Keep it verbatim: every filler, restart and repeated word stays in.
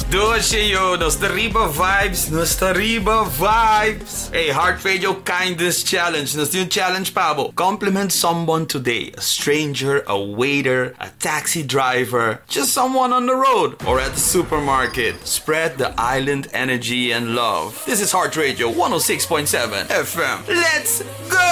Doce Nostariba Vibes, Nostariba Vibes. Hey, Heart Radio Kindness Challenge. Nos yung challenge pa bo. Compliment someone today. A stranger, a waiter, a taxi driver, just someone on the road or at the supermarket. Spread the island energy and love. This is Heart Radio one oh six point seven F M. Let's go!